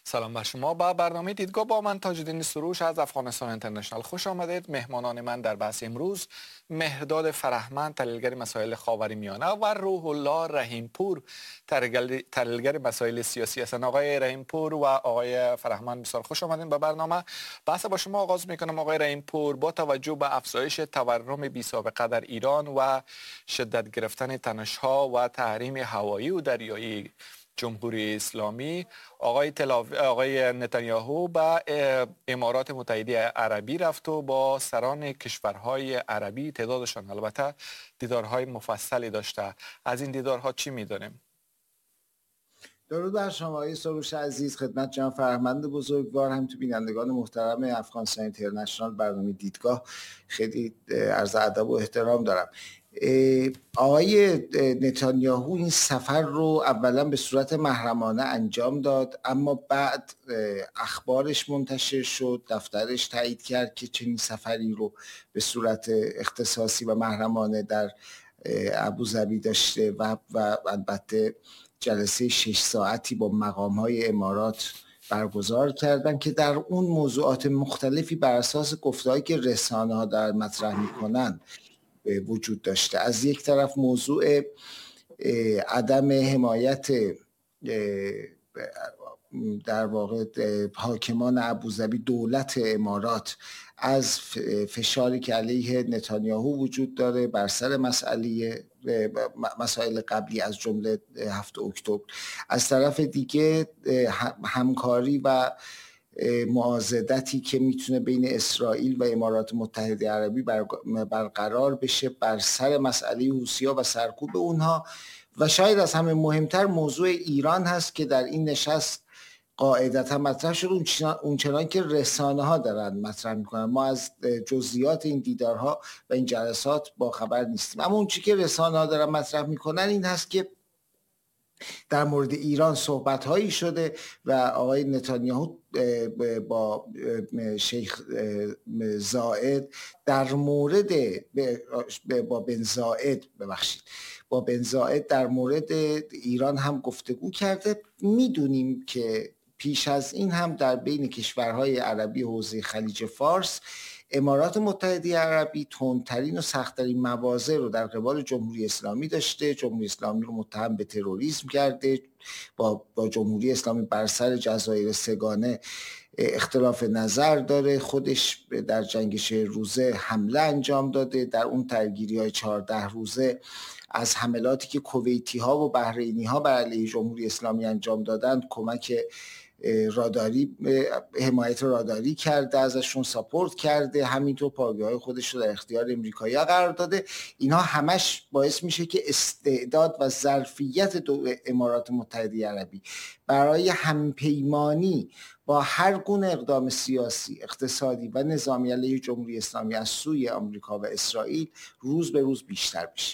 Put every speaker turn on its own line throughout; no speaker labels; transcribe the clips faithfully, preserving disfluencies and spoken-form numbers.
سلام بر شما. با برنامه دیدگاه با من تاج‌الدین سروش از افغانستان اینترنشنال خوش آمدید. مهمانان من در بحث امروز مهرداد فرهمند، تحلیلگر مسائل خاورمیانه و روح الله رحیمپور، تحلیلگر مسائل سیاسی هستند. آقای رحیمپور و آقای فرهمند بسیار خوش آمدید به برنامه. بحث با شما آغاز میکنم. آقای رحیمپور، با توجه به افزایش تورم بی سابقه در ایران و شدت گرفتن تنش‌ها و تحریم هوایی و دریایی جمهوری اسلامی، آقای, تلاو... آقای نتانیاهو به امارات متحده عربی رفت و با سران کشورهای عربی، تعدادشان البته دیدارهای مفصلی داشته. از این دیدارها چی میدانیم؟
درود بر شما آقای سروش عزیز، خدمت جناب فرهمند بزرگوار، هم تو بینندگان محترم افغانستان اینترنشنال برنامه دیدگاه خیلی عرض ادب و احترام دارم. آقای نتانیاهو این سفر رو اولا به صورت محرمانه انجام داد، اما بعد اخبارش منتشر شد، دفترش تایید کرد که چنین سفری رو به صورت اختصاصی و محرمانه در ابوظبی داشته و و البته جلسه شش ساعتی با مقام‌های امارات برگزار کردن که در اون موضوعات مختلفی بر اساس گفته‌هایی که رسانه‌ها در مطرح می‌کنن وجود داشته. از یک طرف موضوع عدم حمایت در واقع حاکمان ابوظبی، دولت امارات، از فشاری که علیه نتانیاهو وجود داره بر سر مسئله مسائل قبلی از جمله هفتم اکتبر. از طرف دیگه همکاری و معاضدتی که میتونه بین اسرائیل و امارات متحده عربی برقرار بشه بر سر مسئله حوثی‌ها و سرکوب اونها. و شاید از همه مهمتر موضوع ایران هست که در این نشست قاعدتا مطرح شد، اون چنان که رسانه ها دارن مطرح میکنن. ما از جزئیات این دیدارها و این جلسات با خبر نیستیم، اما اون چیزی که رسانه ها دارن مطرح میکنن این هست که در مورد ایران صحبت هایی شده و آقای نتانیاهو با شیخ زاید در مورد با بن زاید ببخشید با بن زاید در مورد ایران هم گفتگو کرده. میدونیم که پیش از این هم در بین کشورهای عربی حوزه خلیج فارس امارات متحده عربی تندترین و سخت‌ترین مواضع رو در قبال جمهوری اسلامی داشته. جمهوری اسلامی رو متهم به تروریسم کرده، با با جمهوری اسلامی بر سر جزایر سگانه اختلاف نظر داره. خودش در جنگ شش روزه حمله انجام داده. در اون درگیری‌های چهارده روزه از حملاتی که کویتی ها و بحرینی ها بر علیه جمهوری اسلامی انجام دادند کمک راداری، حمایت راداری کرده، ازشون ساپورت کرده، همینطور پایگاه‌های خودش رو در اختیار امریکایی‌ها قرار داده. اینها همش باعث میشه که استعداد و ظرفیت امارات متحده عربی برای همپیمانی با هر گونه اقدام سیاسی، اقتصادی و نظامی علیه جمهوری اسلامی از سوی آمریکا و اسرائیل روز به روز بیشتر بشه.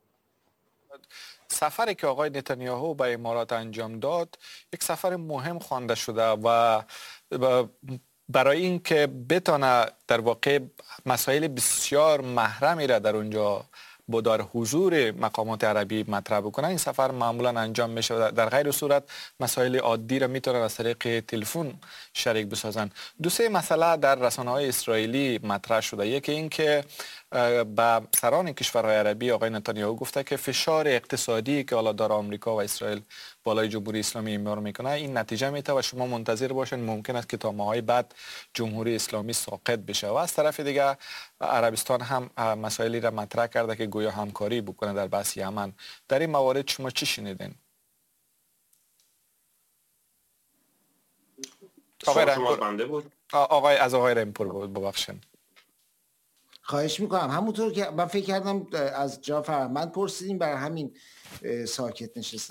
سفری که آقای نتانیاهو به امارات انجام داد یک سفر مهم خوانده شده و برای اینکه بتونه در واقع مسائل بسیار محرمی را در اونجا با در حضور مقامات عربی مطرح بکنن، این سفر معمولا انجام میشه. در غیر صورت مسائل عادی را میتونن از طریق تلفن شریک بسازن. دو سه مسئله در رسانه‌های اسرائیلی مطرح شده. یکی این که با سران کشورهای عربی آقای نتانیاهو گفته که فشار اقتصادی که حالا در آمریکا و اسرائیل بالای جمهوری اسلامی اعمال میکنه این نتیجه میده و شما منتظر باشین ممکن است که تا ماهای بعد جمهوری اسلامی ساقط بشه. و از طرف دیگه عربستان هم مسائلی را مطرح کرده که گویا همکاری بکنه در بحث یمن. در این موارد شما چی شنیدین؟ آقای رحیمپور آقای از آقای رحیمپور بود، ببخشید.
خواهش میکنم. همونطور که من فکر کردم از جا فرهمند پرسیدیم، برای همین ساکت نشستم.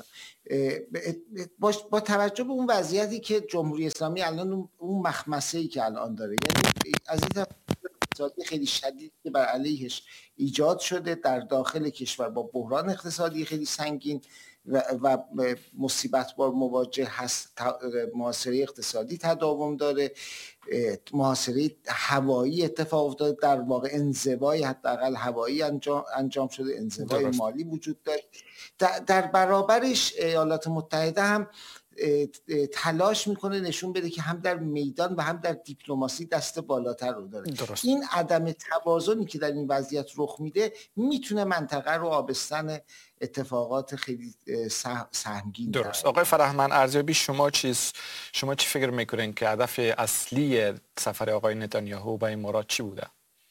با توجه به اون وضعیتی که جمهوری اسلامی الان، اون مخمسه‌ای که الان داره، یعنی از این طرف اقتصادی خیلی شدید که بر علیهش ایجاد شده در داخل کشور، با بحران اقتصادی خیلی سنگین و, و مصیبت بار مواجه هست، محاصره اقتصادی تداوم داره، محاصره هوایی اتفاق افتاده، در واقع انزوای حداقل هوایی انجام انجام شده، انزوای مالی وجود داره. در برابرش ایالات متحده هم تلاش میکنه نشون بده که هم در میدان و هم در دیپلماسی دست بالاتر رو داره.
درست.
این عدم توازنی که در این وضعیت رخ میده میتونه منطقه رو آبستن اتفاقات خیلی سهمگین.
درست. آقای فرهمند ارزیابی شما چیز شما چی فکر میکنین که هدف اصلی سفر آقای نتانیاهو به امارات چی بوده؟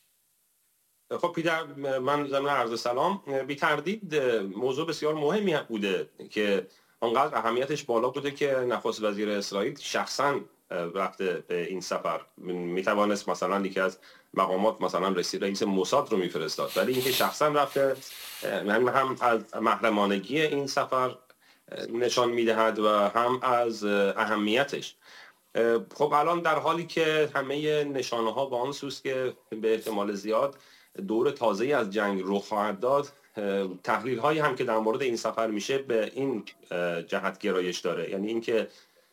خب پیتر، من ضمن عرض سلام، بی تردید موضوع بسیار مهمی بوده که آنقدر اهمیتش بالا بوده که نخست وزیر اسرائیل شخصا رفته به این سفر. میتوانست مثلا یکی از مقامات مثلا رئیس موساد رو میفرستاد، ولی اینکه شخصا رفته هم هم از محرمانگی این سفر نشان میدهد و هم از اهمیتش. خب الان در حالی که همه نشانه ها با آن سوست که به احتمال زیاد دور تازه‌ای از جنگ رخ خواهد داد، تحلیل هایی هم که در مورد این سفر میشه به این جهت گرایش داره، یعنی اینکه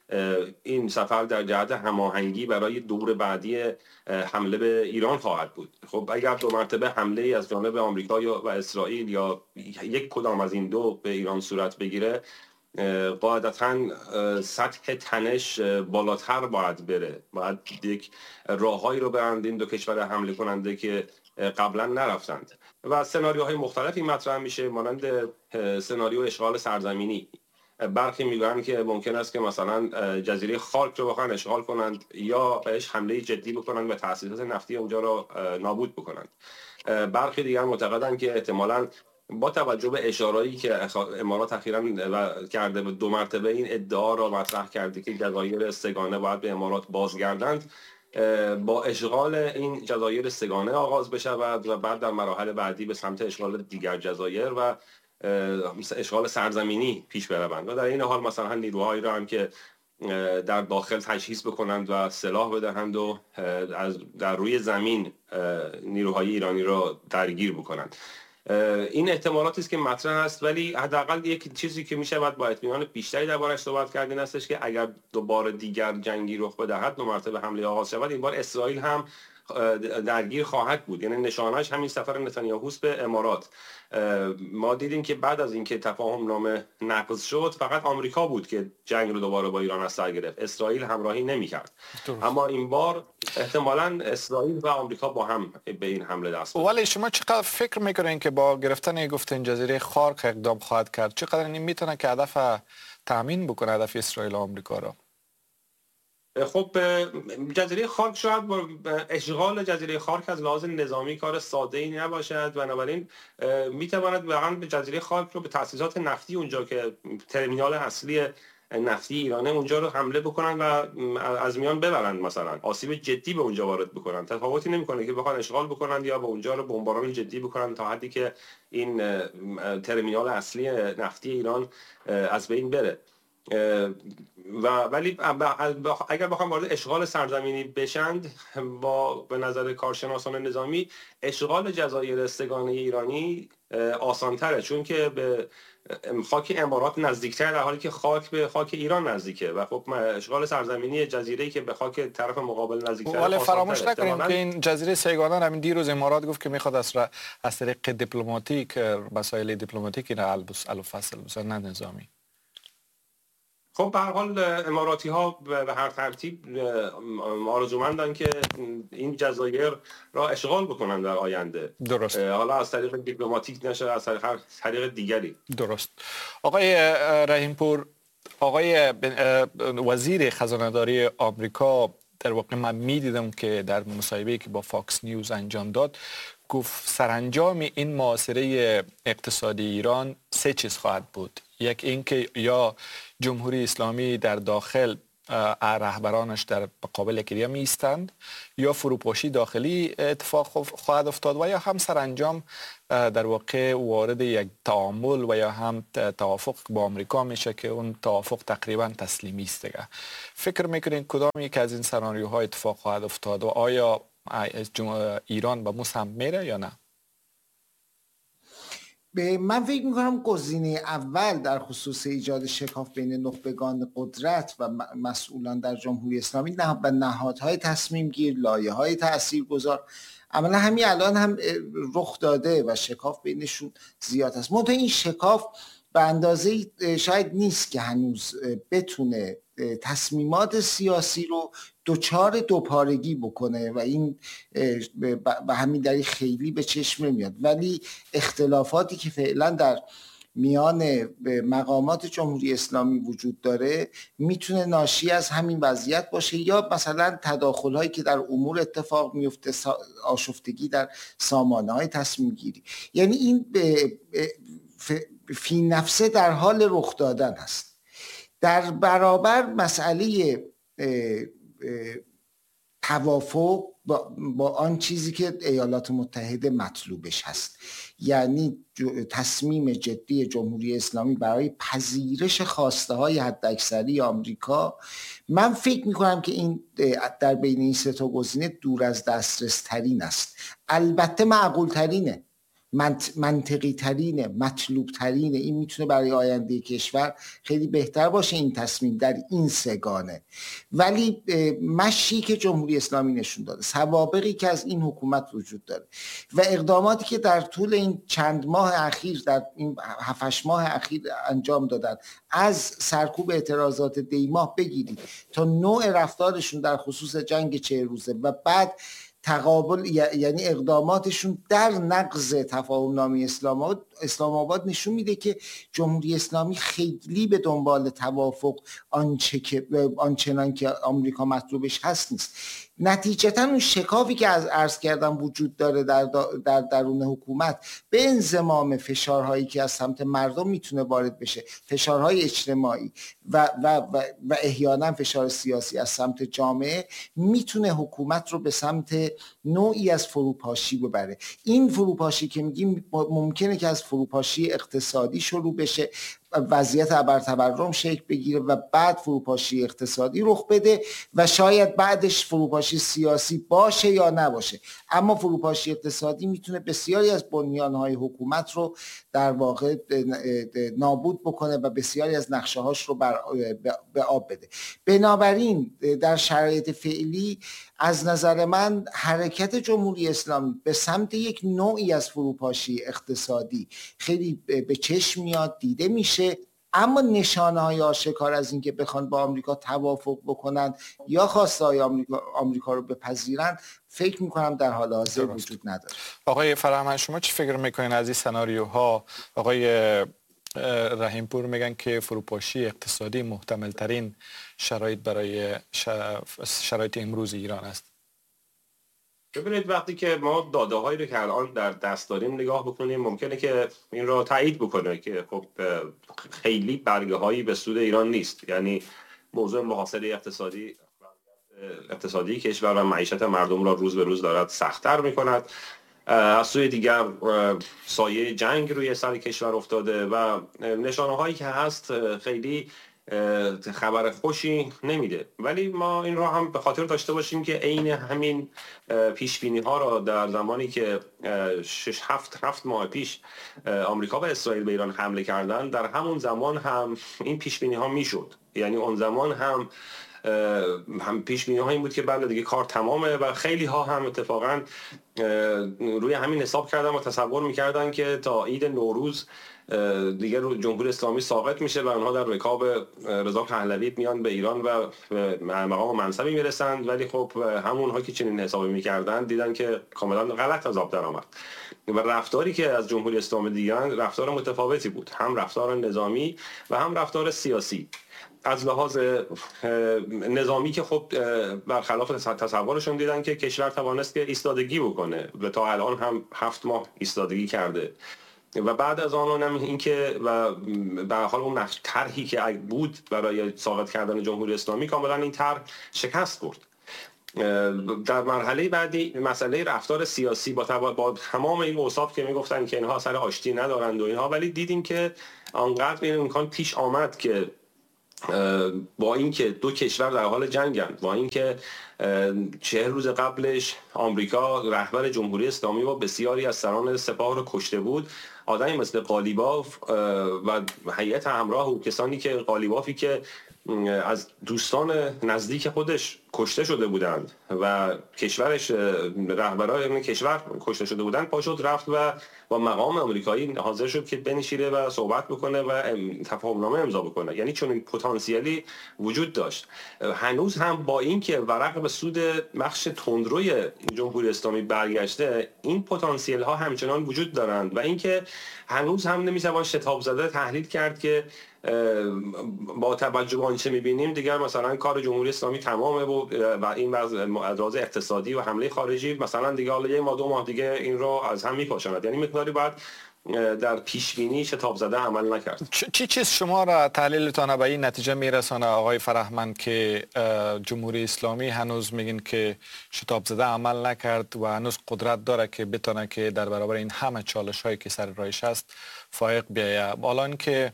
این سفر در جهت هماهنگی برای دور بعدی حمله به ایران خواهد بود. خب اگر دو مرتبه حمله از جانب آمریکا و اسرائیل یا یک کدام از این دو به ایران صورت بگیره، قاعدتاً سطح تنش بالاتر باید بره، باید یک راههایی رو برند این دو کشور حمله کننده که قبلا نرفتند و سناریوهای مختلفی مطرح میشه، مانند سناریو اشغال سرزمینی. برخی میگن که ممکن است که مثلا جزیره خارک رو بخوان اشغال کنند یا بهش حمله جدی بکنند و تأسیسات نفتی اونجا رو نابود بکنند. برخی دیگر معتقدند که احتمالاً با توجه به اشارهایی که امارات اخیراً کرده دو مرتبه این ادعا را مطرح کرده که جزایر سگانه باید به امارات بازگردند، با اشغال این جزایر سگانه آغاز بشود و بعد در مراحل بعدی به سمت اشغال دیگر جزایر و اشغال سرزمینی پیش بروند و در این حال مثلا نیروهایی را هم که در داخل تجهیز بکنند و سلاح بدهند و از در روی زمین نیروهای ایرانی را درگیر بکنند. این احتمالاتی است که مطرح است، ولی حداقل یک چیزی که میشود با اطمینان بیشتری دربارش صحبت کردن هستش که اگر دوباره دیگر جنگی رخ بدهد، دو مرتبه حمله آغاز شود، این بار اسرائیل هم درگیر خواهد بود. یعنی نشانه‌اش همین سفر نتانیاهوست به امارات. ما دیدیم که بعد از اینکه تفاهم نامه نقض شد، فقط آمریکا بود که جنگ رو دوباره با ایران از سر گرفت، اسرائیل همراهی نمی‌کرد. اما این بار احتمالاً اسرائیل و آمریکا با هم به این حمله دست بدن.
ولی شما چقدر فکر میکنین که با گرفتن گفتن جزیره خارک اقدام خواهد کرد؟ چقدر این میتونه که هدف تامین بکنه هدف اسرائیل و آمریکا را؟
خب جزیره خارک شاید با اشغال جزیره خارک از لحاظ نظامی کار ساده‌ای نباشد، بنابراین میتواند واقعا به جزیره خارک رو به تأسیسات نفتی اونجا که ترمینال اصلی نفتی ایرانه اونجا رو حمله بکنن و از میان ببرند، مثلا آسیب جدی به اونجا وارد بکنن. تفاوتی نمیکنه که بخوان اشغال بکنن یا به اونجا رو بمباران جدی بکنن تا حدی که این ترمینال اصلی نفتی ایران از بین بره. و ولی اگر بخوام وارد اشغال سرزمینی بشند، با به نظر کارشناسان نظامی اشغال جزایر سگانه ایرانی آسان‌تره، چون که به خاک امارات نزدیکتر، در حالی که خاک به خاک ایران نزدیکه و خب اشغال سرزمینی جزیره‌ای که به خاک طرف مقابل نزدیکتر.
ولی فراموش نکنیم که این جزیره سیگانه همین دیروز امارات گفت که میخواد از از طریق دیپلماتیک، وسایل دیپلماتیکی را الو فصل بزنه، نه نظامی.
خب به هر حال اماراتی ها به هر ترتیب آرزومندن که این جزایر را اشغال بکنن در آینده.
درست.
حالا از طریق دیپلماتیک نشه، از طریق هر طریق دیگری.
درست. آقای رحیم پور، آقای وزیر خزانه‌داری آمریکا در واقع من میدیدم که در مصاحبه‌ای که با فاکس نیوز انجام داد، گفت سرانجام این محاصره اقتصادی ایران سه چیز خواهد بود. یک اینکه یا جمهوری اسلامی در داخل رهبرانش در مقابل یکدیگر می ایستند، یا فروپاشی داخلی اتفاق خواهد افتاد و یا هم سرانجام در واقع وارد یک تعامل و یا هم توافق با آمریکا میشه که اون توافق تقریبا تسلیمی است دیگه. فکر میکنین کدام یک از این سناریوها اتفاق خواهد افتاد و آیا ایران به موسم میره یا نه؟
من فکر میکنم گزینه اول در خصوص ایجاد شکاف بین نخبگان قدرت و مسئولان در جمهوری اسلامی و نهادهای تصمیم گیر، لایه‌های تاثیرگذار، عملا همین الان هم رخ داده و شکاف بینشون زیاد است. منتها این شکاف به اندازه شاید نیست که هنوز بتونه تصمیمات سیاسی رو دوچار دوپارگی بکنه و این به همین دلیل خیلی به چشم نمیاد. ولی اختلافاتی که فعلا در میان مقامات جمهوری اسلامی وجود داره میتونه ناشی از همین وضعیت باشه، یا مثلا تداخل‌هایی که در امور اتفاق میفته، آشفتگی در سامانه‌های تصمیم گیری. یعنی این فی نفسه در حال رخ دادن هست. در برابر مسئله توافق با, با آن چیزی که ایالات متحده مطلوبش هست، یعنی تصمیم جدی جمهوری اسلامی برای پذیرش خواسته های حداکثری آمریکا، من فکر میکنم که این در بین این سه تا گزینه دور از دسترس ترین است. البته معقول ترینه، منطقی ترینه، مطلوب ترینه. این میتونه برای آینده کشور خیلی بهتر باشه این تصمیم در این سگانه. ولی مشی که جمهوری اسلامی نشون داده، سوابقی که از این حکومت وجود داره و اقداماتی که در طول این چند ماه اخیر، در این هفت هشت ماه اخیر انجام دادن، از سرکوب اعتراضات دیماه بگیرید تا نوع رفتارشون در خصوص جنگ چه روزه و بعد تقابل، یعنی اقداماتشون در نقض تفاهم نامه اسلام آباد اسلام آباد نشون میده که جمهوری اسلامی خیلی به دنبال توافق آنچه که آنچنان که آمریکا مطلوبش هست نیست. نتیجتا اون شکافی که از عرض کردم وجود داره در در درون حکومت به انضمام فشارهایی که از سمت مردم میتونه وارد بشه، فشارهای اجتماعی و و و, و احیانا فشار سیاسی از سمت جامعه، میتونه حکومت رو به سمت نوعی از فروپاشی ببره. این فروپاشی که میگیم ممکنه که از فروپاشی اقتصادی شروع بشه، وضعیت ابرتورم شکل بگیره و بعد فروپاشی اقتصادی رخ بده و شاید بعدش فروپاشی سیاسی باشه یا نباشه. اما فروپاشی اقتصادی میتونه بسیاری از بنیانهای حکومت رو در واقع نابود بکنه و بسیاری از نقشه هاش رو به آب بده. بنابراین در شرایط فعلی از نظر من حرکت جمهوری اسلامی به سمت یک نوعی از فروپاشی اقتصادی خیلی به چشم میاد، دیده میشه. اما نشانه های آشکار از اینکه بخوان با آمریکا توافق بکنن یا خواسته های آمریکا, آمریکا رو بپذیرن، فکر میکنم در حال حاضر وجود نداره.
آقای فرهمند، شما چی فکر میکنین از این سناریوها؟ آقای رحیم پور میگن که فروپاشی اقتصادی محتمل ترین شرایط برای شرایط امروز ایران است.
ببینید، وقتی که ما داده هایی رو که الان در دست داریم نگاه بکنیم، ممکنه که این رو تایید بکنه که خب خیلی برگه هایی به سود ایران نیست. یعنی موضوع محاصره اقتصادی اقتصادی کشور و معیشت مردم را روز به روز دارد سخت‌تر می‌کند. از سوی دیگر سایه جنگ روی سر کشور افتاده و نشانه هایی که هست خیلی خبر خوشی نمیده. ولی ما این رو هم به خاطر داشته باشیم که عین همین پیش بینی ها را در زمانی که شش هفت هفت ماه پیش آمریکا و اسرائیل به ایران حمله کردن، در همون زمان هم این پیش بینی ها میشد. یعنی اون زمان هم هم پیش بینی ها این بود که بله دیگه کار تمامه و خیلی ها هم اتفاقا روی همین حساب کردن و تصور میکردن که تا عید نوروز دیگه جمهوری اسلامی ساقط میشه و اونها در رکاب رضا پهلوی میان به ایران و مقام و منصبی میرسند. ولی خب همونها که چنین حسابی میکردن دیدن که کاملا غلط از آب در آمد و رفتاری که از جمهوری اسلامی دیدن رفتار متفاوتی بود، هم رفتار نظامی و هم رفتار سیاسی. از لحاظ نظامی که خب برخلاف تصورشون دیدن که کشور توانست که ایستادگی بکنه و تا الان هم هفت ماه ایستادگی کرده و بعد از آن هم این که و به هر حال اون طرحی که بود برای ساقط کردن جمهوری اسلامی کاملا این طرح شکست خورد. در مرحله بعدی مسئله رفتار سیاسی با, با تمام این اوصاف که میگفتن که اینها سر آشتی ندارند و اینها، ولی دیدیم که آنقدر این امکان پیش آمد که با اینکه دو کشور در حال جنگند، با اینکه چهل روز قبلش آمریکا رهبر جمهوری اسلامی و بسیاری از سران سپاه رو کشته بود، آدمی مثل قالیباف و هیئت همراه و کسانی که قالیبافی که از دوستان نزدیک خودش کشته شده بودند و کشورش رهبرای این کشور کشته شده بودند، پا شد رفت و با مقام آمریکایی حاضر شد که بنشینه و صحبت بکنه و تفاهمنامه امضا بکنه. یعنی چون این پتانسیلی وجود داشت. هنوز هم با اینکه ورق به سود بخش تندروی جمهوری اسلامی برگشته، این پتانسیل ها همچنان وجود دارند و اینکه هنوز هم نمیشه شتاب زده تحلیل کرد که با توجه به آنچه می‌بینیم دیگر مثلا کار جمهوری اسلامی تمامه و این از لحاظ اقتصادی و حمله خارجی مثلا دیگه حالا یه ماه دو ماه دیگه این رو از هم میپاشاند. یعنی مقداری باید در پیش بینی شتاب زده عمل نکرد.
چی چیز شما را تحلیلتان به این نتیجه میرسانه آقای فرهمند که جمهوری اسلامی هنوز میگین که شتاب زده عمل نکرد و هنوز قدرت داره که بتونه که در برابر این همه چالش هایی که سر راهش هست فائق بیایه؟ الان که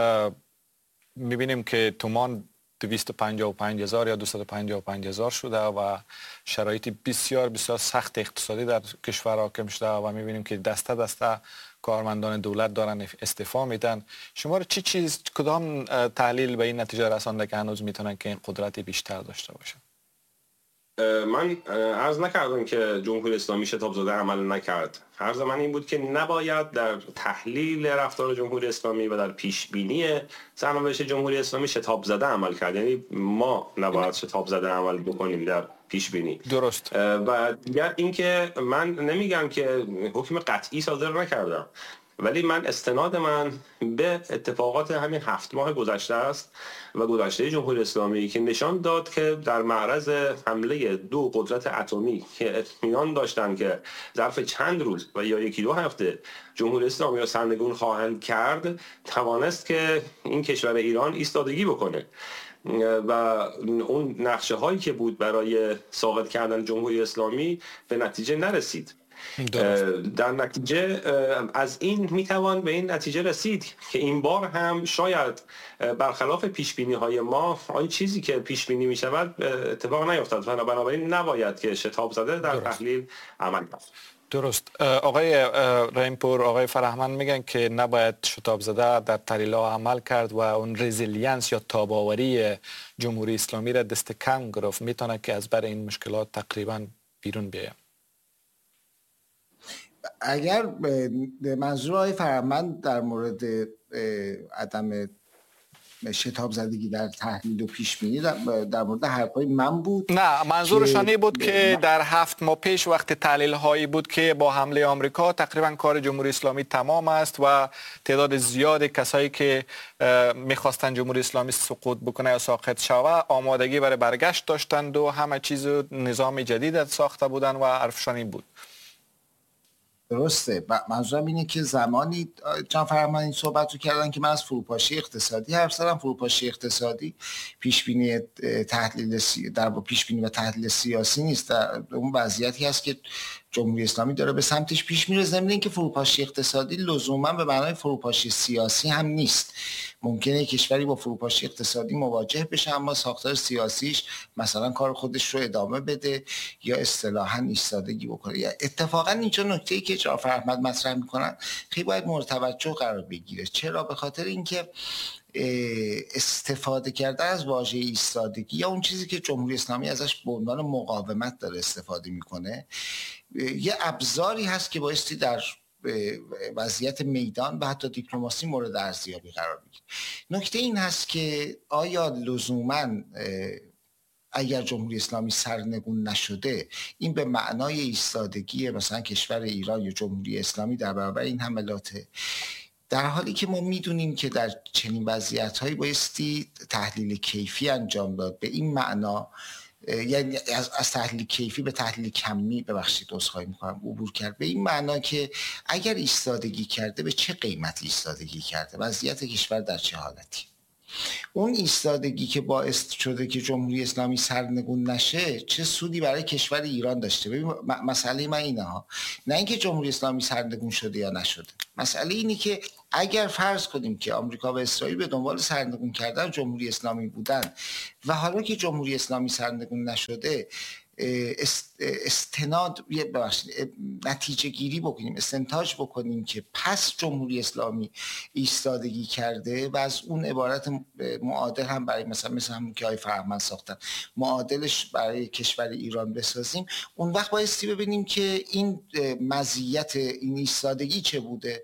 میبینیم که تومان دویست و پنجاه و پنج هزار یا دویست و پنجاه و پنج هزار شده و شرایط بسیار بسیار سخت اقتصادی در کشور حاکم شده و میبینیم که دسته دسته کارمندان دولت دارن استعفا میدن. شما رو چی چیز کدام تحلیل به این نتیجه رسانده که هنوز میتونن که این قدرت بیشتر داشته باشن؟
من عرض نکردم که جمهوری اسلامی شتاب زده عمل نکرد. عرض من این بود که نباید در تحلیل رفتار جمهوری اسلامی و در پیش بینی سرنوشت جمهوری اسلامی شتاب زده عمل کرد. یعنی ما نباید شتاب زده عمل بکنیم در پیش بینی.
درست.
و دیگر اینکه من نمیگم که حکم قطعی صادر نکردم، ولی من استناد من به اتفاقات همین هفت ماه گذشته است و گذشته جمهوری اسلامی که نشان داد که در معرض حمله دو قدرت اتمی که اطمینان داشتن که ظرف چند روز و یا یکی دو هفته جمهوری اسلامی را سرنگون خواهند کرد، توانست که این کشور ایران ایستادگی بکنه و اون نقشه هایی که بود برای ساقط کردن جمهوری اسلامی به نتیجه نرسید. در نتیجه از این میتوان به این نتیجه رسید که این بار هم شاید برخلاف پیش بینی های ما آن چیزی که پیش بینی می شود اتفاق نیفتد و بنابراین نباید که شتاب زده در تحلیل عمل کنند.
درست. آقای رحیم‌پور، آقای فرهمند میگن که نباید شتاب زده در تحلیل ها عمل کرد و اون رزیلینس یا تاباوری جمهوری اسلامی را دست کم گرفت، میتونه که از بر این مشکلات تقریبا بیرون بیاید.
اگر منظور آقای فرهمند در مورد عدم شتاب زدگی در تحلیل و پیش بینی در مورد حرفای من بود؟
نه، منظورشان بود که در هفت ماه پیش وقت تحلیل هایی بود که با حمله آمریکا تقریبا کار جمهوری اسلامی تمام است و تعداد زیاد کسایی که میخواستن جمهوری اسلامی سقوط بکنه یا ساقط شوه آمادگی برای برگشت داشتند و همه چیز نظام جدید ساخته بودن و حرفشان این بود.
درسته. منظورم اینه که زمانی جان فرهمند این صحبت رو کردن که من از فروپاشی اقتصادی حرف زدم. فروپاشی اقتصادی پیش بینی تحلیل سی... در پیش بینی و تحلیل سیاسی نیست، در اون وضعیتی هست که جمهوری اسلامی داره به سمتش پیش میره. ضمن اینکه فروپاشی اقتصادی لزوما به معنای فروپاشی سیاسی هم نیست. ممکنه کشوری با فروپاشی اقتصادی مواجه بشه اما ساختار سیاسیش مثلا کار خودش رو ادامه بده یا اصطلاحاً ایستادگی بکنه. یا اتفاقا اینجا نکته‌ای که جعفر احمد مطرح میکنن خیلی باید مورد توجه قرار بگیره. چرا؟ به خاطر اینکه استفاده کرده از واژه ایستادگی یا اون چیزی که جمهوری اسلامی ازش به عنوان مقاومت داره استفاده میکنه یه ابزاری هست که بایستی در وضعیت میدان و حتی دیپلماسی مورد ارزیابی قرار بگیره. نکته این هست که آیا لزوماً اگر جمهوری اسلامی سرنگون نشده این به معنای ایستادگی مثلا کشور ایران یا جمهوری اسلامی در برابر این حملاته؟ در حالی که ما میدونیم که در چنین وضعیت‌هایی بایستی تحلیل کیفی انجام داد. به این معنا یعنی از, از تحلیل کیفی به تحلیل کمی ببخشید عذرخواهی می‌کنم عبور کرد. به این معنا که اگر ایستادگی کرده به چه قیمتی ایستادگی کرده، وضعیت کشور در چه حالتی. اون ایستادگی که باعث شده که جمهوری اسلامی سرنگون نشه چه سودی برای کشور ایران داشته. ببین مسئله من اینه ها، نه اینکه جمهوری اسلامی سرنگون شده یا نشده، مسئله اینه که اگر فرض کنیم که آمریکا و اسرائیل به دنبال سرنگون کردن جمهوری اسلامی بودن و حالا که جمهوری اسلامی سرنگون نشده استناد نتیجه گیری بکنیم، استنتاج بکنیم که پس جمهوری اسلامی ایستادگی کرده و از اون عبارت معادل هم برای مثلا مثل همون که آقای فرهمند ساختن معادلش برای کشور ایران بسازیم، اون وقت بایستی ببینیم که این مزیت این ایستادگی چه بوده.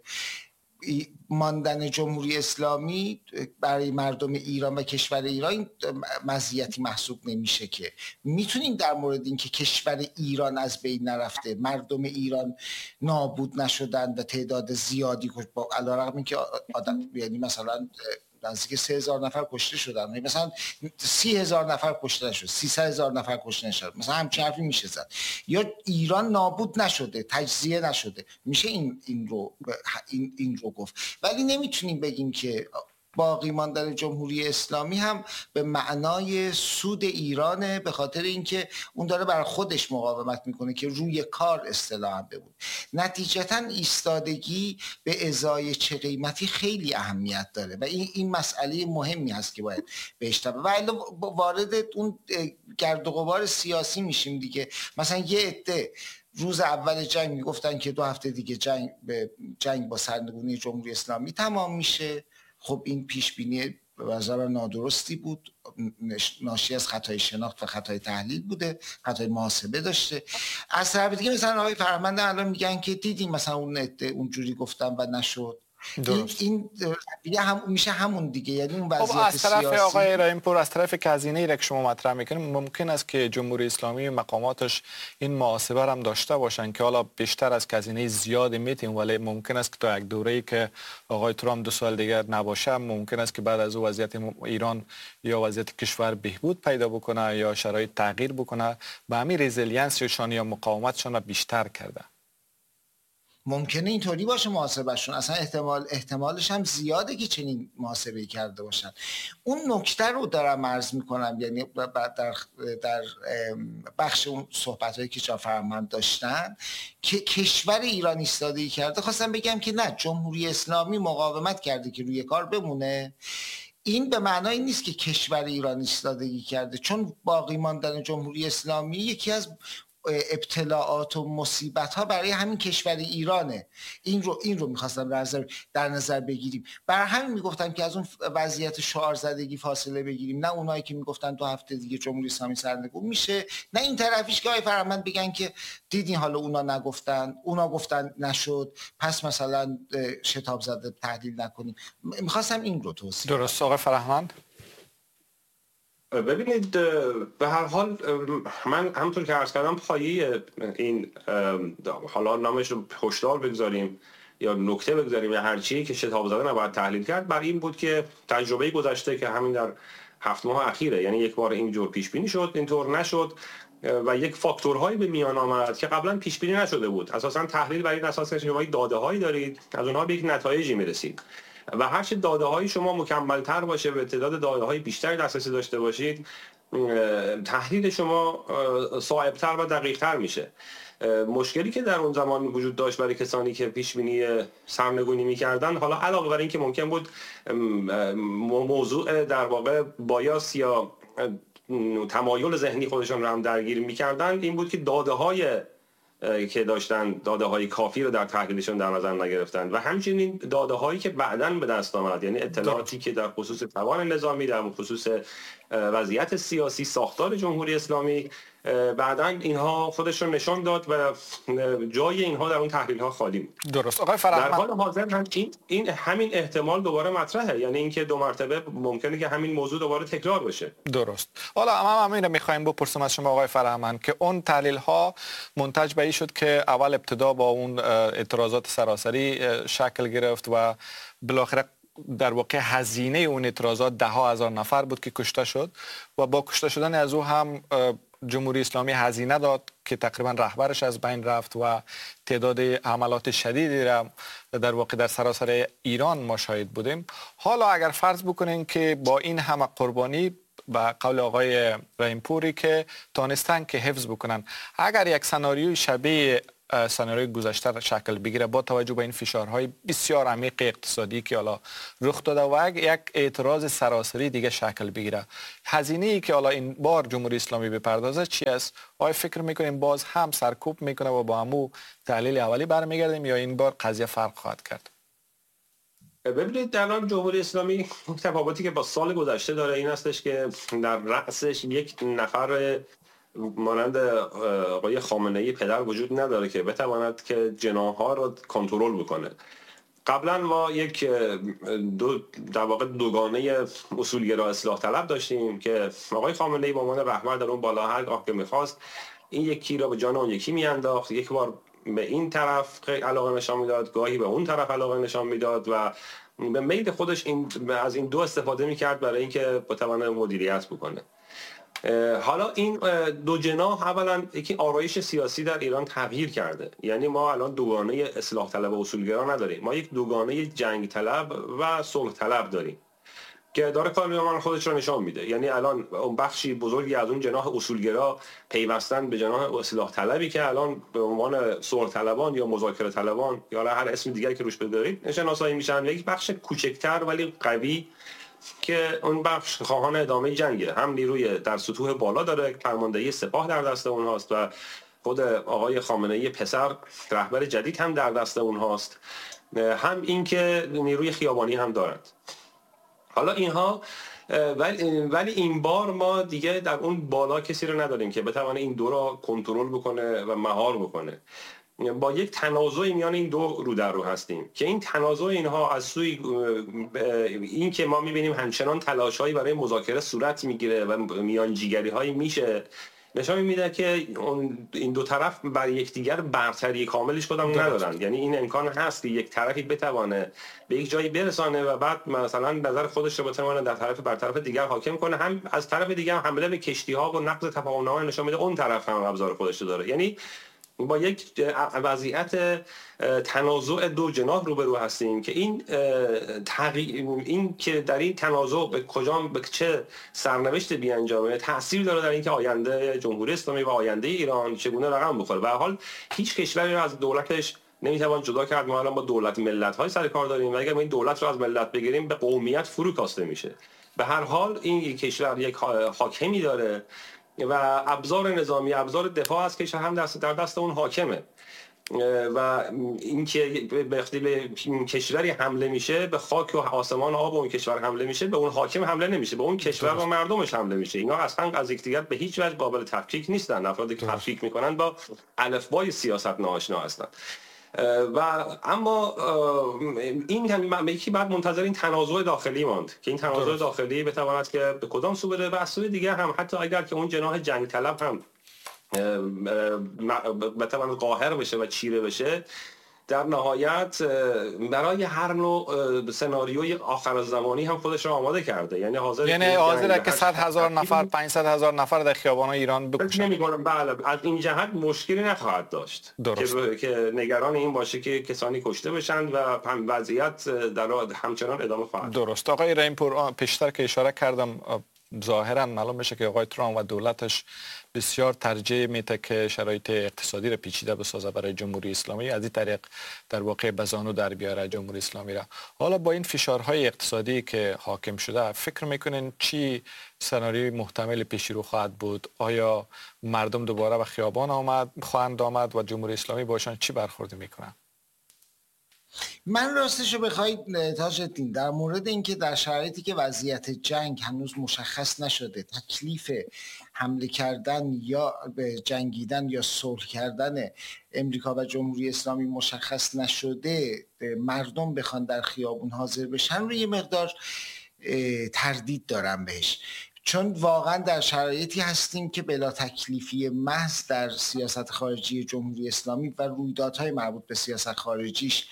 ماندن جمهوری اسلامی برای مردم ایران و کشور ایران مزیتی محسوب نمیشه که میتونیم در مورد این که کشور ایران از بین نرفته، مردم ایران نابود نشدن و تعداد زیادی با علیرغم اینکه آدم یعنی مثلا نزدیک سه هزار نفر کشته شدن، مثلا سی هزار نفر کشته نشد، سیصد هزار نفر کشته نشد، مثلا همچین حرفی میشه زد. یا ایران نابود نشده، تجزیه نشده، میشه این این رو این این رو گفت. ولی نمیتونیم بگیم که باقی ماندن جمهوری اسلامی هم به معنای سود ایرانه، به خاطر اینکه اون داره برای خودش مقاومت میکنه که روی کار اصطلاحاً بمونه. نتیجتاً ایستادگی به ازای چه قیمتی خیلی اهمیت داره و این این مسئله مهمی هست که باید بهش توجه و الا وارد اون گرد و غبار سیاسی میشیم دیگه. مثلا یه عده روز اول جنگ میگفتن که دو هفته دیگه جنگ به جنگ با سرنگونی جمهوری اسلامی تمام میشه. خب این پیش بینی به نظر نادرستی بود، ناشی از خطای شناخت و خطای تحلیل بوده، خطای محاسبه داشته. از طرف دیگه مثلا آقای فرهمند الان میگن که دیدیم مثلا اون عده اونجوری گفتن و نشد. درست. این این هم میشه همون دیگه، یعنی اون وضعیت
از طرف
سیاسی.
آقای رحیم‌پور، از طرف هزینه‌ای را که شما مطرح میکنید، ممکن است که جمهوری اسلامی مقاماتش این محاسبه هم داشته باشن که حالا بیشتر از هزینه زیاد میتیم، ولی ممکن است که تا یک دوره‌ای که آقای ترامپ دو سال دیگر نباشه، ممکن است که بعد از او وضعیت ایران یا وضعیت کشور بهبود پیدا بکنه یا شرایط تغییر بکنه، به همین رزیلینسشون یا مقاومتشون بیشتر کرده.
ممکنه اینطوری باشه محاسبهشون، اصلا احتمال احتمالش هم زیاده که چنین محاسبه‌ای کرده باشن. اون نکته رو دارم عرض میکنم، یعنی در در بخش اون صحبت‌هایی که جناب فرهمند داشتن که کشور ایران ایستادگی کرده، خواستم بگم که نه، جمهوری اسلامی مقاومت کرده که روی کار بمونه. این به معنای نیست که کشور ایران ایستادگی کرده، چون باقی ماندن جمهوری اسلامی یکی از ابتلاعات و مصیبت ها برای همین کشور ایرانه. این رو این رو می‌خواستم در نظر در نظر بگیریم. برای همین میگفتم که از اون وضعیت شعار زدگی فاصله بگیریم، نه اونایی که میگفتن دو هفته دیگه جمهوری اسلامی سرنگون میشه، نه این طرفیش که آقای فرهمند بگن که دیدین حالا اونا نگفتن، اونا گفتن نشد، پس مثلا شتاب زده تحلیل نکنیم. می‌خواستم این رو توضیح بدم.
درست آقای فرهمند.
ببینید به هر حال من همونطور که عرض کردم پایه این حالا نامش رو هشدار بگذاریم یا نکته بگذاریم یا هر چیزی که شتاب زده نباید تحلیل کرد، بر این بود که تجربه گذشته که همین در هفت ماه اخیره، یعنی یک بار اینجور پیش بینی شد، اینطور نشد و یک فاکتورهایی به میان آمد که قبلا پیش بینی نشده بود. اساسا تحلیل بر این اساس که شما داده هایی دارید، از اونها به یک نتایجی میرسید و هر چه داده های شما مکمل تر باشه، به تعداد داده های بیشتری دسترسی داشته باشید، تحلیل شما صائب تر و دقیق تر میشه. مشکلی که در اون زمان وجود داشت برای کسانی که پیش بینی سرنگونی میکردن، حالا علاوه بر این که ممکن بود موضوع در واقع بایاس یا تمایل ذهنی خودشون رو هم درگیر میکردن، این بود که داده های که داشتن داده های کافی رو در تحلیلشون در نظر نگرفتن و همچنین داده هایی که بعداً به دست آمد، یعنی اطلاعاتی که در خصوص توان نظامی، در خصوص وضعیت سیاسی، ساختار جمهوری اسلامی، بعداً اینها خودشون نشان داد و جای اینها در اون تحلیل ها خالی بود.
درست آقای فرهمند.
در حال حاضر هم این, این همین احتمال دوباره مطرحه، یعنی اینکه دو مرتبه ممکنه که همین موضوع دوباره تکرار بشه.
درست. حالا هم همین رو می‌خوایم بپرسیم از شما آقای فرهمند که اون تحلیل ها منتج به این شد که اول ابتدا با اون اعتراضات سراسری شکل گرفت و بالاخره در واقع هزینه اون اعتراضات ده ها هزار نفر بود که کشته شد و با کشته شدن از او هم جمهوری اسلامی هزینه داد که تقریبا رهبرش از بین رفت و تعداد حملات شدیدی را در واقع در سراسر ایران ما شاهد بودیم. حالا اگر فرض بکنیم که با این همه قربانی، با قول آقای رحیم‌پوری که تانستن که حفظ بکنن، اگر یک سناریوی شبیه سناریوی گذشته شکل بگیره با توجه به این فشارهای بسیار عمیق اقتصادی که حالا رخ داده و اگه یک اعتراض سراسری دیگه شکل بگیره، هزینه ای که حالا این بار جمهوری اسلامی بپردازه چی است؟ آیا فکر میکنیم باز هم سرکوب میکنه و با همو تحلیل اولی برمیگردیم یا این بار قضیه فرق خواهد کرد؟
ببینید الان جمهوری اسلامی تفاوتی که با سال گذشته داره این هستش که در رأسش یک نفر مانند آقای خامنه‌ای پدر وجود نداره که بتواند که جناح‌ها رو کنترل بکنه. قبلا ما یک دو در واقع دوگانه اصولگرا اصلاح طلب داشتیم که آقای خامنه‌ای به عنوان رهبر در اون بالا هرگاه که می‌خواست این یکی را به جان اون یکی میانداخت، یک بار به این طرف علاقه نشان میداد، گاهی به اون طرف علاقه نشان میداد و به میل خودش این از این دو استفاده میکرد برای اینکه بتونه مدیریت بکنه. حالا این دو جناح اولا یکی آرایش سیاسی در ایران تغییر کرده، یعنی ما الان دوگانه اصلاح طلب و اصولگرا نداریم، ما یک دوگانه جنگ طلب و صلح طلب داریم که داره کار خودش رو نشان میده. یعنی الان اون بخشی بزرگی از اون جناح اصولگرا پیوستن به جناح اصلاح طلبی که الان به عنوان صلح طلبان یا مذاکره طلبان یا هر اسم دیگری که روش بذارید شناسایی میشن. یک بخش کوچکتر ولی قوی که اون بخش خواهان ادامه جنگه، هم نیروی در سطوح بالا داره، فرماندهی سپاه در دست اونهاست و خود آقای خامنه‌ای پسر رهبر جدید هم در دست اونهاست، هم اینکه نیروی خیابانی هم دارند. حالا اینها ولی, ولی این بار ما دیگه در اون بالا کسی رو نداریم که بتونه این دو را کنترل بکنه و مهار بکنه. با یک تنازع میان این دو رو در رو هستیم که این تنازع اینها از سوی این که ما میبینیم همچنان تلاش‌هایی برای مذاکره صورت میگیره و میانجیگری هایی میشه، نشان میده که این دو طرف بر یکدیگر برتری کاملش کدام ندارن. یعنی این امکان هست که یک طرفی بتوانه به یک جایی برسانه و بعد مثلا نظر خودش رو بتونه در طرف بر طرف دیگر حاکم کنه، هم از طرف دیگر حمله به کشتی‌ها و نقض تفاهم‌نامه نشان میده اون طرف هم ابزار خودش رو داره. یعنی با یک وضعیت تنازع دو جناح روبرو هستیم که این تغییر این که در این تنازع به کجا به چه سرنوشت بیانجامه تأثیر داره در اینکه آینده جمهوری اسلامی و آینده ایران چگونه رقم بخوره. به هر حال هیچ کشوری رو از دولتش نمیتوان جدا کرد. ما الان با دولت ملت‌های سر کار داریم و اگر ما این دولت رو از ملت بگیریم به قومیت فرو کاسته میشه. به هر حال این کشور یک حاکمی داره و ابزار نظامی، ابزار دفاع از کشور هم دست در دست اون حاکمه و اینکه به اختیار کشوری حمله میشه به خاک و آسمان آب اون کشور حمله میشه، به اون حاکم حمله نمیشه، به اون کشور و مردمش حمله میشه. اینا اصلا از یکدیگر به هیچ وجه قابل تفکیک نیستن. افرادی که تفکیک میکنن با الفبای سیاست ناآشنا هستن. و اما این هم یکی بعد منتظر این تنازع داخلی ماند که این تنازع درست. داخلی بتواند که به کدام سو بره و از سوی دیگه هم حتی اگر که اون جناح جنگ طلب هم بتواند قاهر بشه و چیره بشه، در نهایت برای هر نوع سناریوی آخر زمانی هم خودش را آماده کرده. یعنی حاضر
یعنی حاضره که صد هزار نفر پانصد هزار نفر در خیابان‌های ایران بکشن.
نمی‌گم بله، از این جهت مشکلی نخواهد داشت که, که نگران این باشه که کسانی کشته بشن و وضعیت در همچنان ادامه خواهد.
درست. آقای رحیم‌پور پیشتر که اشاره کردم ظاهرا معلوم میشه که آقای ترامپ و دولتش بسیار ترجیح میده که شرایط اقتصادی را پیچیده بسازه برای جمهوری اسلامی، از این طریق در واقع بزانو در بیاره جمهوری اسلامی را. حالا با این فشارهای اقتصادی که حاکم شده فکر میکنین چی سناریوی محتمل پیش رو خواهد بود؟ آیا مردم دوباره به خیابان آمد خواهند آمد و جمهوری اسلامی باشن چی برخورد میکنن؟
من راستشو بخواید تاج‌الدین در مورد اینکه در شرایطی که وضعیت جنگ هنوز مشخص نشده، تکلیف حمله کردن یا به جنگیدن یا صلح کردن امریکا و جمهوری اسلامی مشخص نشده، مردم بخوان در خیابون حاضر بشن رو یه مقدار تردید دارم بهش، چون واقعا در شرایطی هستیم که بلا تکلیفی محض در سیاست خارجی جمهوری اسلامی و رویدادهای مربوط به سیاست خارجیش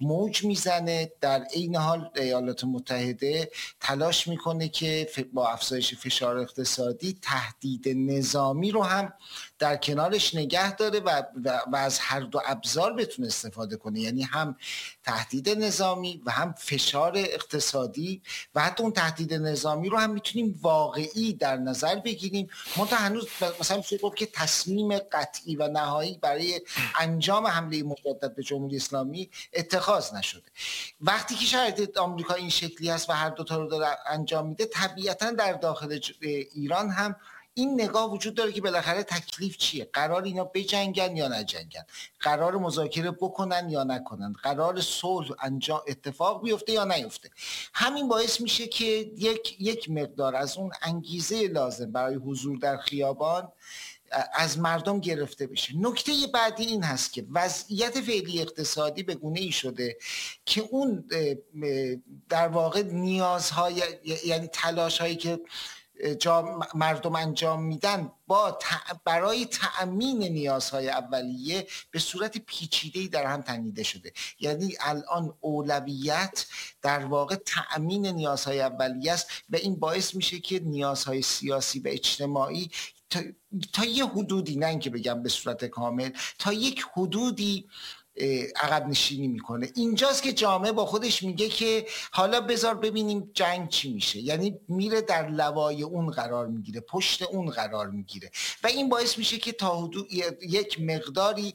موج میزنه. در این حال ایالات متحده تلاش میکنه که با افزایش فشار اقتصادی تهدید نظامی رو هم در کنارش نگه داره و, و از هر دو ابزار بتونه استفاده کنه، یعنی هم تهدید نظامی و هم فشار اقتصادی، و حتی اون تهدید نظامی رو هم میتونیم واقعی در نظر بگیریم. منتها هنوز مثلا میشه گفت که تصمیم قطعی و نهایی برای انجام حمله مجدد به جمهوری اسلامی اتخاذ نشده. وقتی که شرایط آمریکا این شکلی هست و هر دو تا رو داره انجام میده، طبیعتا در داخل ایران هم این نگاه وجود داره که بالاخره تکلیف چیه؟ قرار اینا بجنگن یا نجنگن؟ قرار مذاکره بکنن یا نکنن؟ قرار صلح انجام اتفاق بیفته یا نیفته؟ همین باعث میشه که یک یک مقدار از اون انگیزه لازم برای حضور در خیابان از مردم گرفته بشه. نکته بعدی این هست که وضعیت فعلی اقتصادی به گونه ای شده که اون در واقع نیازهای، یعنی تلاش‌هایی که مردم انجام میدن با برای تأمین نیازهای اولیه به صورت پیچیده‌ای در هم تنیده شده. یعنی الان اولویت در واقع تأمین نیازهای اولیه است و این باعث میشه که نیازهای سیاسی و اجتماعی تا, تا یه حدودی، نه اینکه بگم به صورت کامل، تا یک حدودی عقب نشینی میکنه. اینجاست که جامعه با خودش میگه که حالا بذار ببینیم جنگ چی میشه، یعنی میره در لوای اون قرار میگیره، پشت اون قرار میگیره و این باعث میشه که تا حدود یک مقداری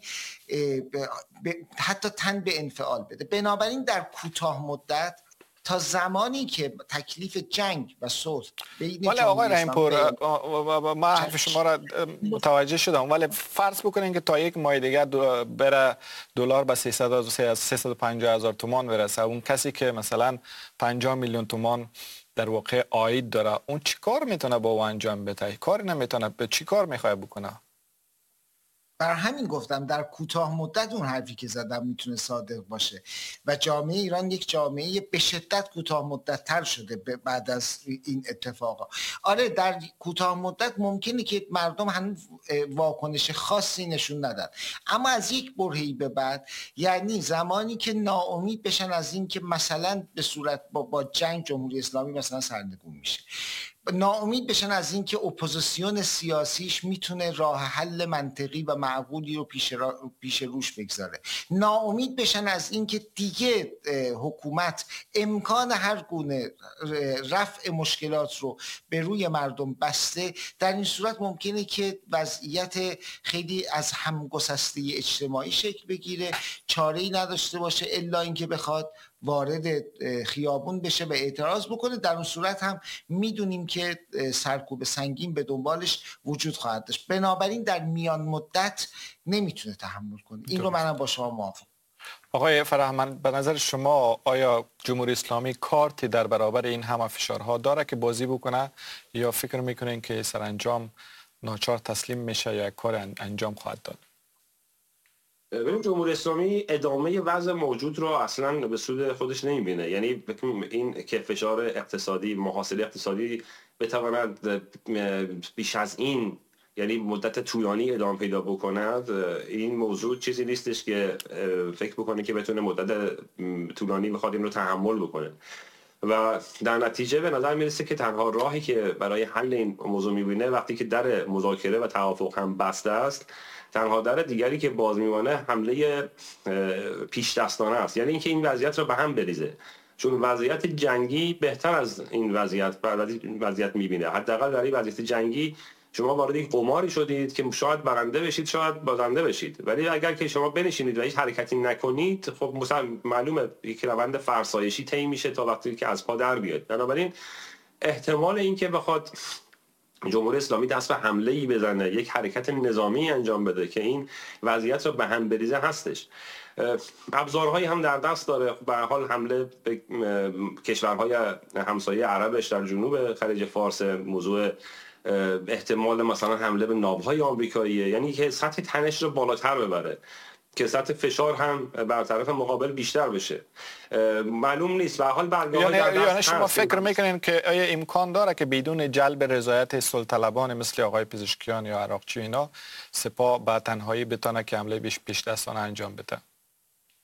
حتی تن به انفعال بده. بنابراین در کوتاه مدت تا زمانی که تکلیف جنگ و صلح بین
ولی آقای رحیم‌پور، ما حرف شما را متوجه شدم، ولی فرض بکنین که تا یک ماه دیگه بره دلار به سیصد و پنجاه هزار تومان برسه، اون کسی که مثلا پنجاه میلیون تومان در واقع عاید داره، اون چی کار میتونه با او انجام بده؟ کاری نمیتونه، به چی کار میخواد بکنه؟
بر همین گفتم در کوتاه مدت اون حرفی که زدم میتونه صادق باشه و جامعه ایران یک جامعه به شدت کوتاه مدت تر شده بعد از این اتفاقا. آره در کوتاه مدت ممکنه که مردم هنوز واکنش خاصی نشون ندن، اما از یک برهه‌ای به بعد، یعنی زمانی که ناامید بشن از این که مثلا به صورت با, با جنگ جمهوری اسلامی مثلا سرنگون میشه، ناامید بشن از این که اپوزیسیون سیاسیش میتونه راه حل منطقی و معقولی رو پیش, را... پیش روش بگذاره، ناامید بشن از این که دیگه حکومت امکان هر گونه رفع مشکلات رو به روی مردم بسته، در این صورت ممکنه که وضعیت خیلی از همگسستگی اجتماعی شکل بگیره، چاره‌ای نداشته باشه الا اینکه بخواد وارد خیابون بشه و اعتراض بکنه. در اون صورت هم میدونیم که سرکوب سنگین به دنبالش وجود خواهد داشت. بنابراین در میان مدت نمیتونه تحمل کنه. این رو منم با شما موافقم.
آقای فرهمند، به نظر شما آیا جمهوری اسلامی کارتی در برابر این همه فشارها داره که بازی بکنه، یا فکر میکنین که سرانجام ناچار تسلیم میشه یا کار انجام خواهد داد؟
ببین، جمهوری اسلامی ادامه وضع موجود رو اصلا به سود خودش نمیبینه. یعنی این که فشار اقتصادی، محاصره اقتصادی بتواند بیش از این، یعنی مدت طولانی ادامه پیدا بکند، این موضوع چیزی نیستش که فکر بکنه که بتونه مدت طولانی بخواد این رو تحمل بکنه و در نتیجه به نظر میرسه که تنها راهی که برای حل این موضوع میبینه وقتی که در مذاکره و توافق هم بسته است، تنها در دیگری که باز میمانه حمله پیش دستانه است، یعنی اینکه این وضعیت رو به هم بریزه، چون وضعیت جنگی بهتر از این وضعیت وضعیت میبینه. حداقل در این وضعیت جنگی شما وارد یک قماری شدید که شاید برنده بشید، شاید بازنده بشید، ولی اگر که شما بنشینید و هیچ حرکتی نکنید، خب مثلا معلومه یک روند فرسایشی طی میشه تا وقتی که از پا در بیاد. بنابراین احتمال اینکه بخواد جمهوری اسلامی دست به حمله‌ای بزنه، یک حرکت نظامی انجام بده که این وضعیت رو به هم بریزه هستش. ابزارهایی هم در دست داره. به هر حال حمله به کشورهای همسایه عربش در جنوب خلیج فارس، موضوع احتمال مثلا حمله به ناوهای آمریکاییه، یعنی که سطح تنش رو بالاتر ببره که سطح فشار هم بر طرف مقابل بیشتر بشه. معلوم نیست. به هر حال برگاه‌های
یعنی,
در دست
یعنی شما
هست.
فکر میکنین که آیا امکان داره که بدون جلب رضایت سلطه‌طلبان مثل آقای پزشکیان یا عراقچی اینا، سپاه به تنهایی بتونه که حمله بیش پیش دستانه انجام بده؟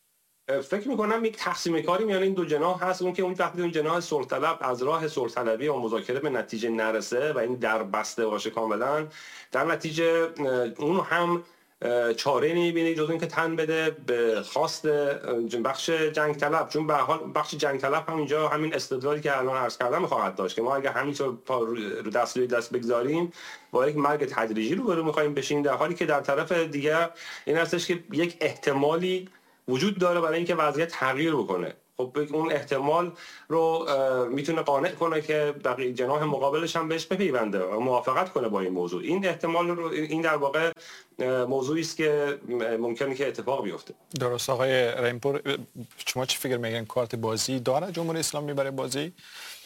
فکر میکنم یک تقسیم کاری میان این دو جناح هست. اون که اون وقتی اون جناح صلح طلب از راه صلح طلبی و مذاکره به نتیجه نرسه و این در بسته باشه کاملا، در نتیجه اون هم چاره نمیبینه جز اینکه تن بده به خواست بخش جنگ طلب، چون به حال بخش جنگ طلب هم اینجا همین استدلالی که الان عرض کردم خواهد داشت که ما اگر همینطور رو دست روی دست بگذاریم با یک مرگ تدریجی رو برو می‌خوایم بشیم، در حالی که در طرف دیگر این هستش که یک احتمالی وجود داره برای اینکه وضعیت تغییر بکنه. خب اون احتمال رو میتونه قانع کنه که بقیه جناح مقابلش هم بهش بپیونده و موافقت کنه با این موضوع. این احتمال رو، این در واقع موضوعی است که ممکنه که اتفاق بیفته.
درست. آقای رحیم‌پور، شما چی فکر میگین؟ کارت بازی داره جمهوری اسلامی برای بازی؟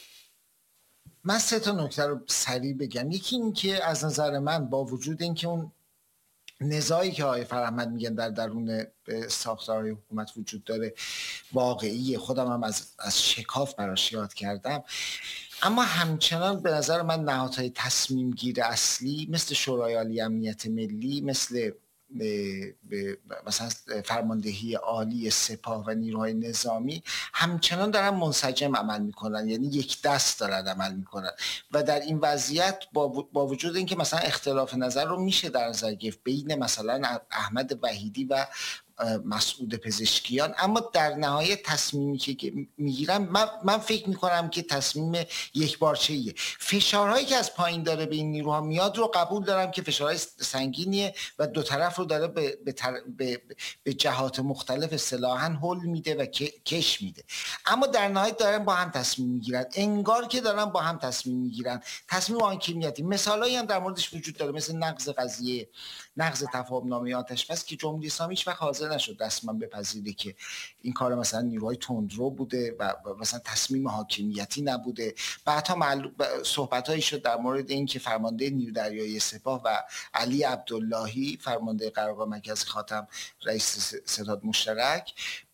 من سه تا نکته رو سریع بگم. یکی این که از نظر من با وجود اینکه اون نزاعی که آقای فرهمند میگن در درون ساختارهای حکومت وجود داره واقعیه، خودم هم از از شکاف براش یاد کردم، اما همچنان به نظر من نهادهای تصمیم گیر اصلی مثل شورای عالی امنیت ملی، مثل به به مثلا فرماندهی عالی سپاه و نیروهای نظامی همچنان دارن منسجم عمل میکنن، یعنی یک دست دارن عمل میکنن و در این وضعیت با, با وجود اینکه مثلا اختلاف نظر رو میشه در نظر گرفت بین مثلا احمد وحیدی و مسعود پزشکیان، اما در نهایت تصمیمی که میگیرن من, من فکر میکنم که تصمیم یک بارچه‌ایه. فشارهایی که از پایین داره به این نیروها میاد رو قبول دارم که فشارهای سنگینیه و دو طرف رو داره به, به, تر... به... به جهات مختلف اصطلاحاً هول میده و کش میده، اما در نهایت دارن با هم تصمیم میگیرن، انگار که دارن با هم تصمیم میگیرن، تصمیم حاکمیتی. مثالایی هم در موردش وجود داره، مثل نقض قضیه نقض تفاهم‌نامه آتش‌بس که جمهوری اسلامی هیچ وقت حاضر نشد رسما بپذیره که این کار مثلا نیروهای تندرو بوده و مثلا تصمیم حاکمیتی نبوده. بعدها معلوم صحبت‌هایی شد در مورد اینکه فرمانده نیروی دریایی سپاه و علی عبداللهی فرمانده قرارگاه مرکزی خاتم رئیس ستاد مشترک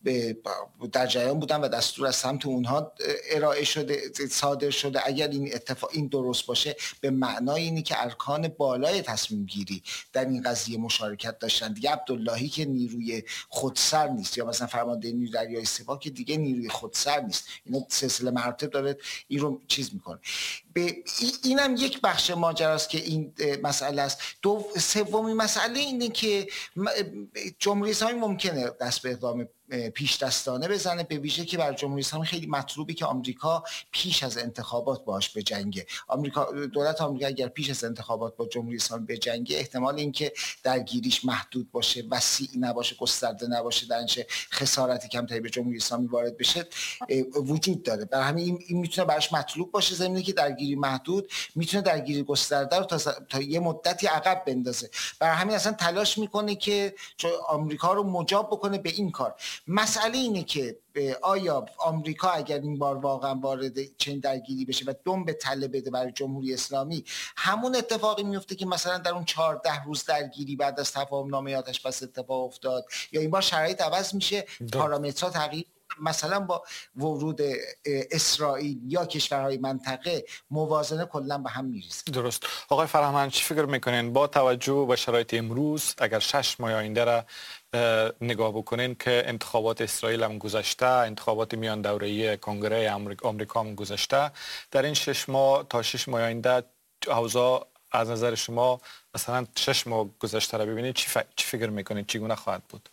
در جریان بودن و دستور از سمت اونها ارائه شده صادر شده. اگر این اتفاق این درست باشه به معنای اینه که ارکان بالای تصمیم گیری در این قضیه مشارکت داشتن دیگه. عبداللهی که نیروی خودسر نیست، یا مثلا فرمانده نیروی دریایی سپاه که دیگه نیروی خودسر نیست، اینا سلسله مراتب داره این رو چیز میکنه. به اینم یک بخش ماجراست که این مسئله است. دو سومی مسئله اینه که جمهوری اسلامی ممکنه دست به اقدام پیش دستانه بزنه، به ویژه که بر جمهوری اسلامی خیلی مطلوبی که آمریکا پیش از انتخابات باهاش بجنگه. آمریکا دولت آمریکا اگر پیش از انتخابات با جمهوری اسلامی بجنگه، احتمال اینکه درگیریش محدود باشه، وسیع نباشه، گسترده نباشه، در نتیجه خسارتی کمتری به جمهوری اسلامی وارد بشه وجود داره. برای همین این میتونه براش مطلوب باشه، زمینی که درگیری محدود میتونه درگیری گسترده رو تا, تا یه مدتی عقب بندازه. برای همین اصلا تلاش میکنه که آمریکا رو مجاب بکنه به این کار. مسئله اینه که آیا آمریکا اگر این بار واقعا وارد چنین درگیری بشه و دم به تله بده برای جمهوری اسلامی، همون اتفاقی میفته که مثلا در اون چهارده روز درگیری بعد از تفاهم‌نامه آتش‌بس اتفاق افتاد، یا این بار شرایط عوض میشه، پارامترها تغییر، مثلا با ورود اسرائیل یا کشورهای منطقه موازنه کلا به هم میریزه.
درست. آقای فرهمند چی فکر میکنین با توجه به شرایط امروز، اگر شش ماه آینده را نگاه بکنین که انتخابات اسرائیل هم گذشته، انتخابات میان دوره‌ای کنگره آمریکا هم گذشته، در این شش ماه تا شش ماه آینده اوضاع از نظر شما مثلا شش ماه گذشته را ببینید چی, ف... چی فکر میکنید چگونه خواهد بود؟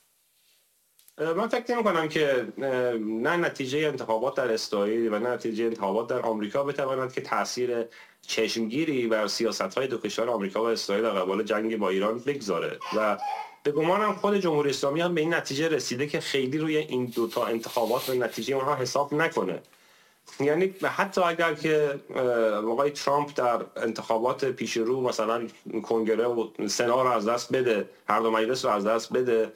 من فکر نمی‌کنم که نه نتیجه انتخابات در اسرائیل و نه نتیجه انتخابات در آمریکا بتواند که تاثیر چشمگیری بر سیاست‌های دو کشور آمریکا و اسرائیل در قبال جنگ با ایران بگذاره و به گمانم خود جمهوری اسلامی هم به این نتیجه رسیده که خیلی روی این دو تا انتخابات و نتیجه اونها حساب نکنه. یعنی حتی اگر که آقای ترامپ در انتخابات پیش رو مثلا کنگره و سنا رو از دست بده، هر دو مجلس رو از دست بده،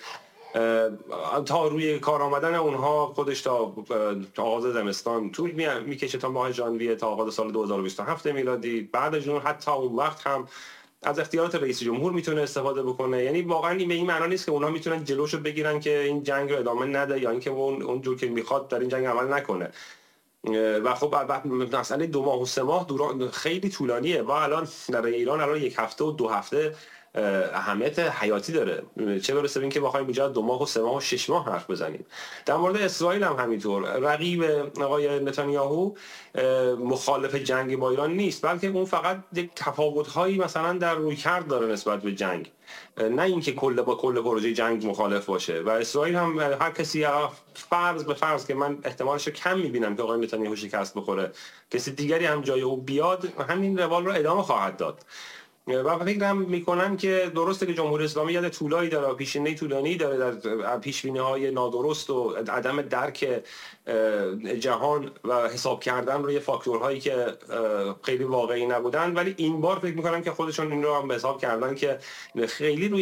تا روی کار آمدن اونها خودش تا آغاز زمستان طول میکشه، تا ماه ژانویه، تا آغاز سال دو هزار و بیست و هفت میلادی. بعد از اون حتی اون وقت هم از اختیارات رئیس جمهور میتونه استفاده بکنه. یعنی واقعا این به این معنی نیست که اونها میتونن جلوشو بگیرن که این جنگ رو ادامه نده یا اینکه اون اونجور که میخواد در این جنگ عمل نکنه. و خب مسئله دو ماه و سه ماه دوران خیلی طولانیه. و الان در ایران الان یک هفته و دو هفته اهمیت حیاتی داره، چه برسه به اینکه بخوایم اینجا دو ماه و سه ماه و شش ماه حرف بزنیم. در مورد اسرائیل هم همینطور. رقیب آقای نتانیاهو مخالف جنگ با ایران نیست، بلکه اون فقط یک تفاوت‌هایی مثلا در رویکرد داره نسبت به جنگ، نه اینکه کل با کل پروژه جنگ مخالف باشه. و اسرائیل هم هر کسی فرض به فرض که من احتمالش رو کم می‌بینم که آقای نتانیاهو شکست بخوره، کسی دیگری هم جای او بیاد همین روال رو ادامه خواهد داد. و فکرم میکنم که درسته که جمهوری اسلامی یاد طولایی داره، پیشینه طولانی داره در پیشبینی‌های نادرست و عدم درک جهان و حساب کردن روی فاکتورهایی که خیلی واقعی نبودن، ولی این بار فکر میکنم که خودشون این رو هم به حساب کردن که خیلی روی